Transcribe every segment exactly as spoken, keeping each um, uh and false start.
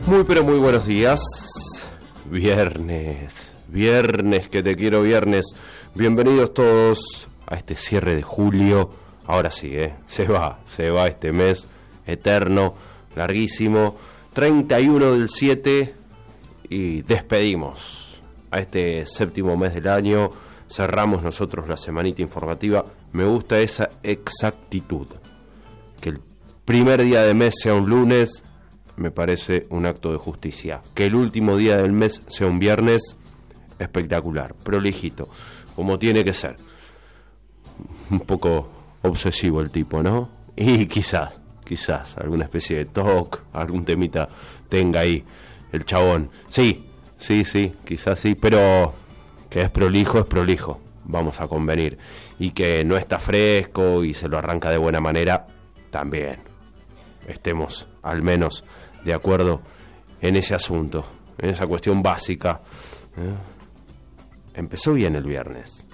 Muy pero muy buenos días. Viernes, viernes, que te quiero viernes. Bienvenidos todos a este cierre de julio. Ahora sí, eh, se va, se va este mes eterno, larguísimo. treinta y uno del siete y despedimos a este séptimo mes del año. Cerramos nosotros la semanita informativa. Me gusta esa exactitud. Que el primer día de mes sea un lunes, me parece un acto de justicia. Que el último día del mes sea un viernes, espectacular, prolijito, como tiene que ser. Un poco obsesivo el tipo, ¿no? Y quizás, quizás, alguna especie de toque, algún temita tenga ahí el chabón. Sí, sí, sí, quizás sí, pero que es prolijo, es prolijo, vamos a convenir. Y que no está fresco y se lo arranca de buena manera, también. Estemos al menos de acuerdo en ese asunto, en esa cuestión básica. ¿Eh? Empezó bien el viernes.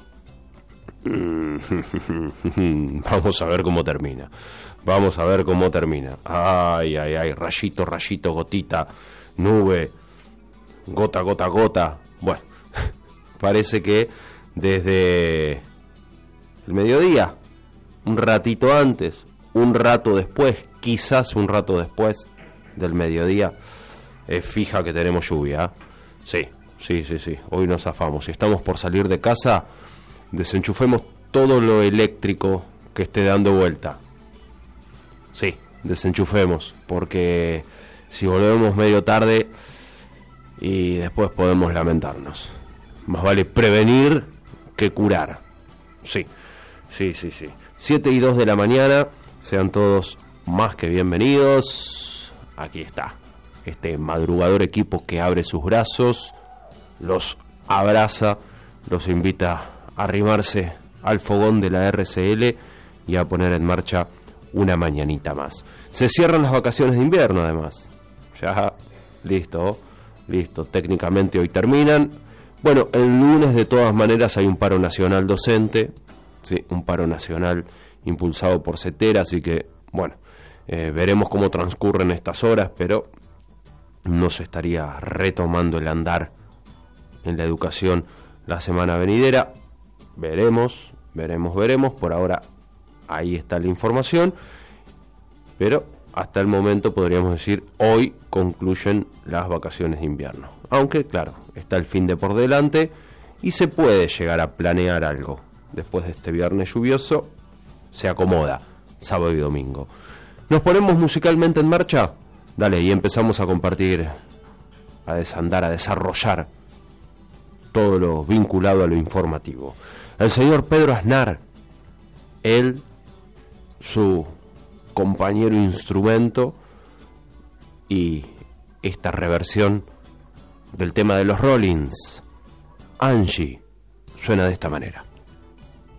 Vamos a ver cómo termina. Vamos a ver cómo termina. Ay, ay, ay, rayito, rayito, gotita, nube, gota, gota, gota. Bueno, parece que desde el mediodía, un ratito antes, un rato después, quizás un rato después del mediodía, es fija que tenemos lluvia. Sí, sí, sí, sí. Hoy nos zafamos. Si estamos por salir de casa, desenchufemos todo lo eléctrico que esté dando vuelta. Sí, desenchufemos, porque si volvemos medio tarde y después podemos lamentarnos. Más vale prevenir que curar. Sí, sí, sí, sí. siete y dos de la mañana, sean todos más que bienvenidos. Aquí está, este madrugador equipo que abre sus brazos, los abraza, los invita a arrimarse al fogón de la R C L y a poner en marcha una mañanita más. Se cierran las vacaciones de invierno, además. Ya, listo, listo. Técnicamente hoy terminan. Bueno, el lunes de todas maneras hay un paro nacional docente, sí, un paro nacional impulsado por CETERA, así que, bueno, eh, veremos cómo transcurren estas horas, pero no se estaría retomando el andar en la educación la semana venidera. Veremos, veremos, veremos. Por ahora ahí está la información, pero hasta el momento podríamos decir hoy concluyen las vacaciones de invierno. Aunque claro, está el fin de por delante y se puede llegar a planear algo. Después de este viernes lluvioso, se acomoda sábado y domingo. ¿Nos ponemos musicalmente en marcha? Dale, y empezamos a compartir, a desandar, a desarrollar todo lo vinculado a lo informativo. El señor Pedro Aznar, él, su compañero instrumento y esta reversión del tema de los Rollins, Angie, suena de esta manera.